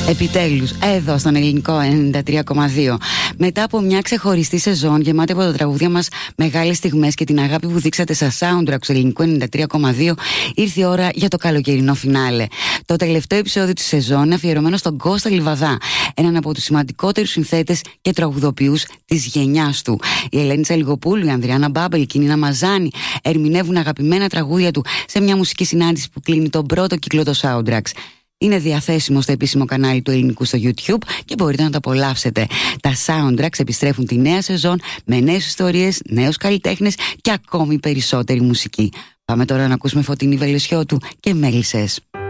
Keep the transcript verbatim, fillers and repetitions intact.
Επιτέλους, εδώ στον Ελληνικό ενενήντα τρία κόμμα δύο. Μετά από μια ξεχωριστή σεζόν γεμάτη από τα τραγούδια μας μεγάλες στιγμές και την αγάπη που δείξατε στα soundtrack του Ελληνικού ενενήντα τρία κόμμα δύο, ήρθε η ώρα για το καλοκαιρινό φινάλε. Το τελευταίο επεισόδιο της σεζόν είναι αφιερωμένο στον Κώστα Λιβαδά, έναν από τους σημαντικότερους συνθέτες και τραγουδοποιούς της γενιάς του. Η Ελένη Τσαλιγοπούλου, η Ανδριάννα Μπάμπελ, η Κινίνα Μαζάνη ερμηνεύουν αγαπημένα τραγούδια του σε μια μουσική συνάντηση που κλείνει τον πρώτο κύκλο των soundtracks. Είναι διαθέσιμο στο επίσημο κανάλι του Ελληνικού στο YouTube και μπορείτε να το απολαύσετε. Τα soundtracks επιστρέφουν τη νέα σεζόν με νέες ιστορίες, νέους καλλιτέχνες και ακόμη περισσότερη μουσική. Πάμε τώρα να ακούσουμε Φωτεινή Βελεσιώτου και Μέλισσες.